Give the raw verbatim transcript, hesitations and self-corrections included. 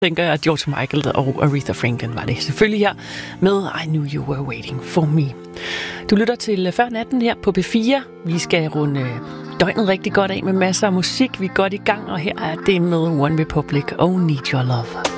tænker jeg, at George Michael og Aretha Franklin var det selvfølgelig her med I Knew You Were Waiting For Me. Du lytter til Før Natten her på P fire. Vi skal runde døgnet rigtig godt af med masser af musik. Vi er godt i gang, og her er det med One Republic og Need Your Love.